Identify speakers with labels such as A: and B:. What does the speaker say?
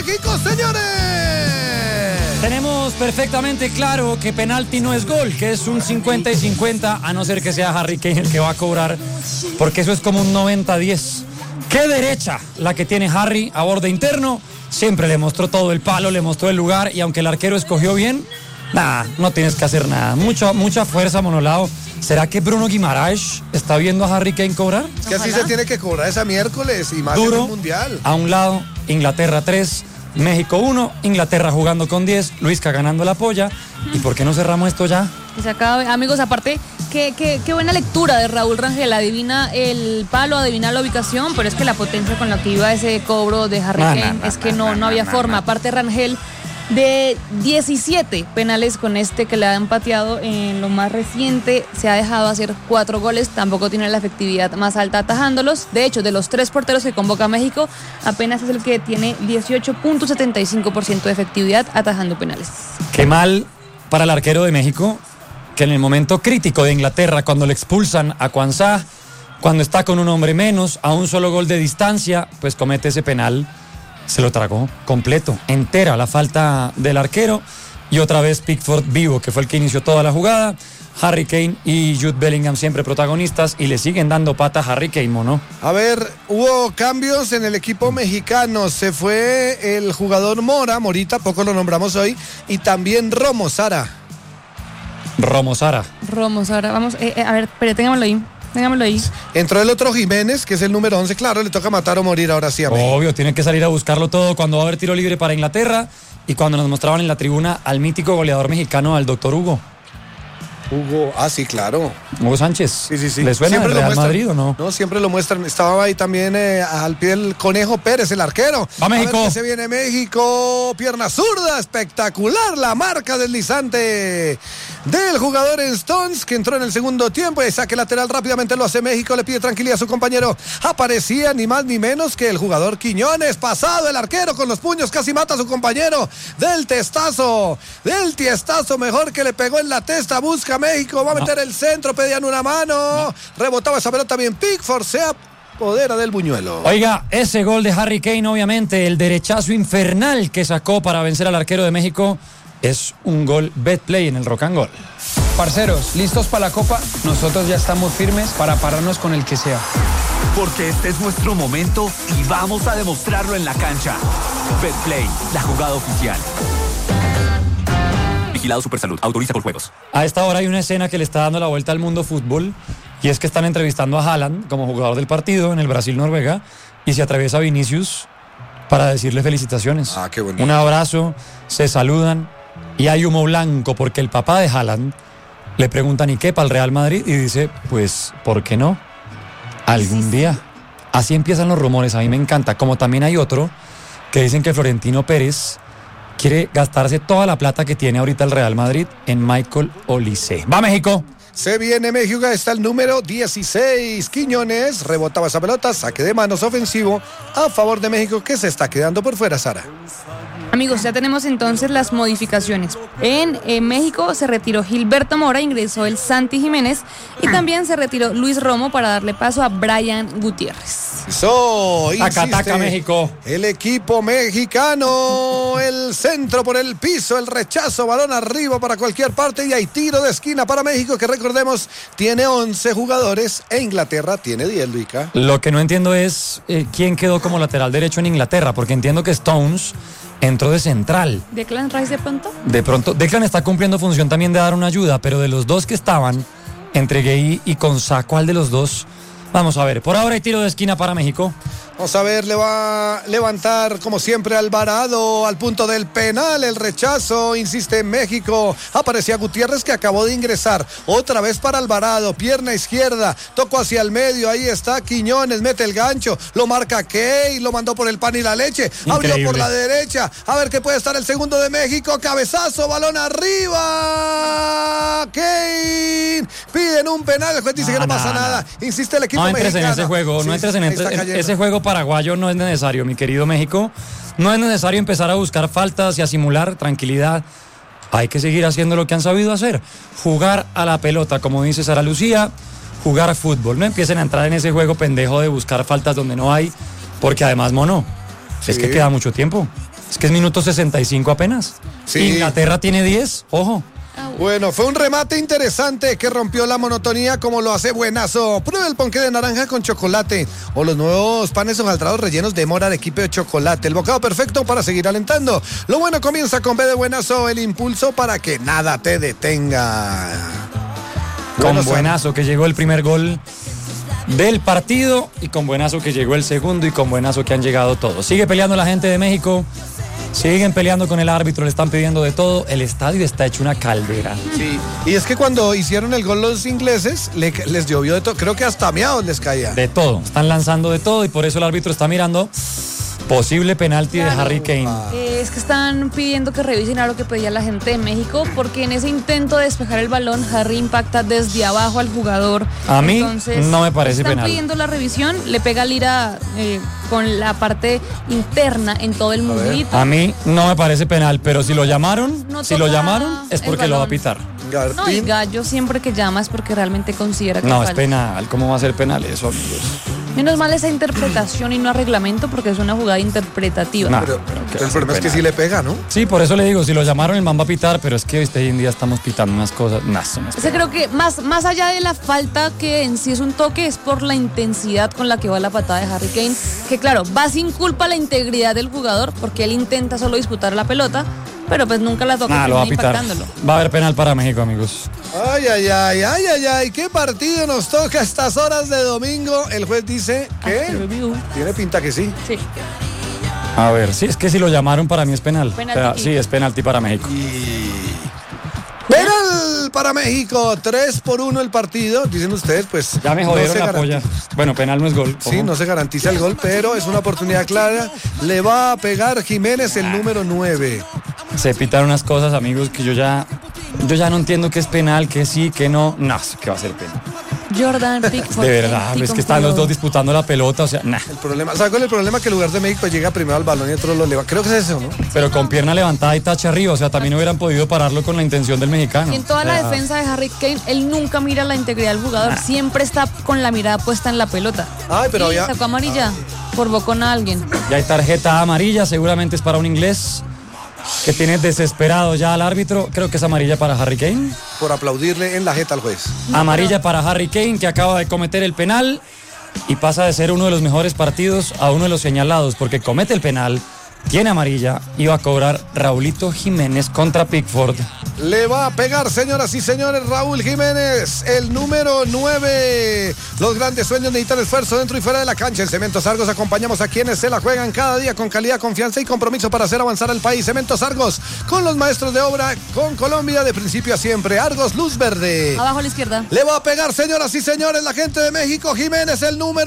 A: México, señores.
B: Tenemos perfectamente claro que penalti no es gol, que es un 50 y 50, a no ser que sea Harry Kane el que va a cobrar, porque eso es como un 90-10. Qué derecha la que tiene Harry a borde interno, siempre le mostró todo el palo, le mostró el lugar, y aunque el arquero escogió bien, nada, no tienes que hacer nada. Mucha fuerza, Monolao. ¿Será que Bruno Guimaraes está viendo a Harry Kane cobrar?
A: Es que así se tiene que cobrar esa miércoles y más
B: duro,
A: en el Mundial.
B: A un lado, Inglaterra 3, México 1, Inglaterra jugando con 10, Luisca ganando la polla. ¿Y por qué no cerramos esto ya?
C: Se acaba, amigos, aparte, qué buena lectura de Raúl Rangel. Adivina el palo, adivina la ubicación, pero es que la potencia con la que iba ese cobro de Harry Kane es que no había forma. Aparte, Rangel, de 17 penales con este que le han pateado en lo más reciente, se ha dejado hacer 4 goles, tampoco tiene la efectividad más alta atajándolos. De hecho, de los 3 porteros que convoca México, apenas es el que tiene 18.75% de efectividad atajando penales.
B: Qué mal para el arquero de México, que en el momento crítico de Inglaterra, cuando le expulsan a Quansah, cuando está con un hombre menos, a un solo gol de distancia, pues comete ese penal. Se lo tragó completo, entera la falta del arquero, y otra vez Pickford vivo, que fue el que inició toda la jugada. Harry Kane y Jude Bellingham siempre protagonistas, y le siguen dando pata a Harry Kane, ¿no?
A: A ver, hubo cambios en el equipo mexicano. Se fue el jugador Morita, poco lo nombramos hoy, y también Romo Sara,
C: vamos, a ver, pero tengámoslo ahí.
A: Entró el otro Jiménez, que es el número 11, claro, le toca matar o morir ahora sí a México.
B: Obvio, tiene que salir a buscarlo todo cuando va a haber tiro libre para Inglaterra, y cuando nos mostraban en la tribuna al mítico goleador mexicano, al doctor Hugo.
A: Sí, claro.
B: Hugo Sánchez.
A: Sí.
B: ¿Le suena el Real Madrid o no?
A: No, siempre lo muestran. Estaba ahí también al pie del Conejo Pérez, el arquero.
B: ¡Va México!
A: A ver que se viene México. Pierna zurda, espectacular la marca deslizante del jugador en Stones, que entró en el segundo tiempo, y saque lateral rápidamente lo hace México, le pide tranquilidad a su compañero. Aparecía ni más ni menos que el jugador Quiñones, pasado el arquero con los puños, casi mata a su compañero del tiestazo mejor que le pegó en la testa. Busca México, va a meter el centro, pedían una mano, rebotaba esa pelota bien, Pickford se apodera del buñuelo.
B: Oiga, ese gol de Harry Kane, obviamente, el derechazo infernal que sacó para vencer al arquero de México, es un gol Betplay en el Rock and Roll.
D: Parceros, ¿listos para la Copa? Nosotros ya estamos firmes para pararnos con el que sea.
E: Porque este es nuestro momento y vamos a demostrarlo en la cancha. Betplay, la jugada oficial. Vigilado Supersalud, autoriza por juegos.
B: A esta hora hay una escena que le está dando la vuelta al mundo fútbol, y es que están entrevistando a Haaland como jugador del partido en el Brasil-Noruega, y se atraviesa Vinicius para decirle felicitaciones.
A: Qué bonito.
B: Un abrazo, se saludan, y hay humo blanco porque el papá de Haaland le preguntan ¿y qué para el Real Madrid? Y dice, pues, ¿por qué no? Algún día. Así empiezan los rumores, a mí me encanta. Como también hay otro que dicen que Florentino Pérez quiere gastarse toda la plata que tiene ahorita el Real Madrid en Michael Olise. ¡Va México!
A: Se viene México, está el número 16. Quiñones rebotaba esa pelota, saque de manos ofensivo a favor de México, que se está quedando por fuera, Sara.
C: Amigos, ya tenemos entonces las modificaciones. En México se retiró Gilberto Mora, ingresó el Santi Jiménez, y también se retiró Luis Romo para darle paso a Brian Gutiérrez.
B: Taca, México.
A: El equipo mexicano, el centro por el piso, el rechazo, balón arriba para cualquier parte, y hay tiro de esquina para México, que recordemos tiene 11 jugadores e Inglaterra tiene 10, Luica.
B: Lo que no entiendo es quién quedó como lateral derecho en Inglaterra, porque entiendo que Stones entró de central.
C: ¿Declan Rice de pronto?
B: De pronto, Declan está cumpliendo función también de dar una ayuda, pero de los dos que estaban, entre Gueye y Quansah, ¿cuál de los dos? Vamos a ver, por ahora hay tiro de esquina para México.
A: Vamos a ver, le va a levantar como siempre Alvarado al punto del penal, el rechazo, insiste en México. Aparecía Gutiérrez, que acabó de ingresar, otra vez para Alvarado, pierna izquierda, tocó hacia el medio, ahí está Quiñones, mete el gancho, lo marca Key, lo mandó por el pan y la leche, abrió por la derecha, a ver qué puede estar el segundo de México, cabezazo, balón arriba, Key, piden un penal, el juez dice que no pasa nada, insiste el equipo mexicano.
B: No entres en ese juego, no entres en ese juego paraguayo, no es necesario, mi querido México. No es necesario empezar a buscar faltas y a simular. Tranquilidad. Hay que seguir haciendo lo que han sabido hacer. Jugar a la pelota, como dice Sara Lucía. Jugar fútbol. No empiecen a entrar en ese juego pendejo de buscar faltas donde no hay. Porque además, mono, es que queda mucho tiempo. Es que es minuto 65 apenas.
A: Sí.
B: Inglaterra tiene 10, ojo.
A: Bueno, fue un remate interesante que rompió la monotonía como lo hace Buenazo. Prueba el ponqué de naranja con chocolate o los nuevos panes hojaldrados rellenos de mora, arequipe de chocolate. El bocado perfecto para seguir alentando. Lo bueno comienza con B de Buenazo, el impulso para que nada te detenga.
B: Con Buenazo que llegó el primer gol del partido y con Buenazo que llegó el segundo y con Buenazo que han llegado todos. Sigue peleando la gente de México. Siguen peleando con el árbitro, le están pidiendo de todo. El estadio está hecho una caldera.
A: Sí, y es que cuando hicieron el gol los ingleses, les llovió de todo. Creo que hasta miados les caía.
B: De todo, están lanzando de todo y por eso el árbitro está mirando posible penalti de Harry Kane.
C: Es que están pidiendo que revisen a lo que pedía la gente de México, porque en ese intento de despejar el balón, Harry impacta desde abajo al jugador.
B: A mí no me parece penal.
C: Están pidiendo la revisión, le pega Lira con la parte interna en todo el muslito.
B: A mí no me parece penal, pero si lo llamaron, es porque lo va a pitar.
C: No, y Gallo siempre que llama es porque realmente considera que
B: no,
C: falta.
B: Es penal. ¿Cómo va a ser penal eso, amigos?
C: Menos mal esa interpretación y no reglamento, porque es una jugada interpretativa.
B: No,
A: pero el problema es que sí le pega, ¿no?
B: Sí, por eso le digo, si lo llamaron el man va a pitar, pero es que hoy en día estamos pitando unas cosas.
C: Creo que más allá de la falta que en sí es un toque, es por la intensidad con la que va la patada de Harry Kane, que claro, va sin culpa la integridad del jugador, porque él intenta solo disputar la pelota, pero pues nunca la toca,
B: lo va a pitar. Va a haber penal para México, amigos.
A: Ay, qué partido nos toca a estas horas de domingo. El juez dice que tiene pinta que sí.
C: Sí.
B: A ver, sí, es que si lo llamaron para mí es penal. O sea, sí, es penalti para México.
A: Penal para México, 3-1 el partido. Dicen ustedes, pues.
B: Ya me jodieron la polla. Bueno, penal no es gol.
A: Sí, no se garantiza el gol, pero es una oportunidad clara. Le va a pegar Jiménez el número 9.
B: Se pitaron unas cosas, amigos, que yo ya no entiendo qué es penal, qué sí, qué no. No, que va a ser penal.
C: Jordan Pickford.
B: De verdad, es que están los dos disputando la pelota, o sea, nah.
A: El problema, ¿sabes cuál es el problema? Que el lugar de México llega primero al balón y otro lo levanta. Creo que es eso, ¿no?
B: Pero con pierna levantada y tache arriba, o sea, también hubieran podido pararlo con la intención del mexicano.
C: Y en toda la defensa de Harry Kane, él nunca mira la integridad del jugador, siempre está con la mirada puesta en la pelota.
A: Ay, pero
C: y sacó amarilla por bocón a alguien.
B: Ya hay tarjeta amarilla, seguramente es para un inglés que tiene desesperado ya al árbitro. Creo que es amarilla para Harry Kane.
A: Por aplaudirle en la jeta al juez.
B: Amarilla para Harry Kane, que acaba de cometer el penal y pasa de ser uno de los mejores partidos a uno de los señalados, porque comete el penal, tiene amarilla y va a cobrar Raulito Jiménez contra Pickford.
A: Le va a pegar, señoras y señores, Raúl Jiménez, el número 9. Los grandes sueños necesitan esfuerzo dentro y fuera de la cancha. En Cementos Argos acompañamos a quienes se la juegan cada día con calidad, confianza y compromiso para hacer avanzar al país. Cementos Argos, con los maestros de obra, con Colombia de principio a siempre. Argos, luz verde.
C: Abajo a la izquierda.
A: Le va a pegar, señoras y señores, la gente de México. Jiménez, el número